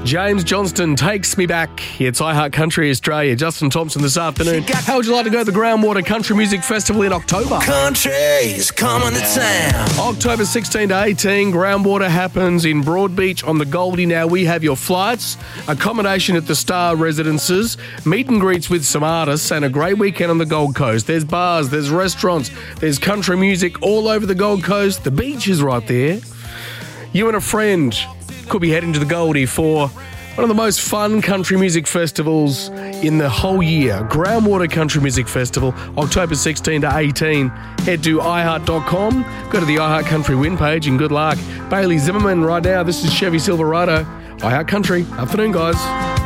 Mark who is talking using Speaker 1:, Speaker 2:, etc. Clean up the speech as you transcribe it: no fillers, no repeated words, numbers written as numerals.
Speaker 1: James Johnston takes me back. It's iHeart Country Australia. Justin Thompson this afternoon. How would you like to go to the Groundwater Country Music Festival in October?
Speaker 2: Country's coming to town.
Speaker 1: October 16 to 18, Groundwater happens in Broadbeach on the Goldie. Now we have your flights, accommodation at the Star Residences, meet and greets with some artists, and a great weekend on the Gold Coast. There's bars, there's restaurants, there's country music all over the Gold Coast. The beach is right there. You and a friend could be heading to the Goldie for one of the most fun country music festivals in the whole year. Groundwater Country Music Festival, October 16 to 18. Head to iHeart.com, go to the iHeart Country win page, and good luck. Bailey Zimmerman right now. This is Chevy Silverado. iHeart Country. Afternoon, guys.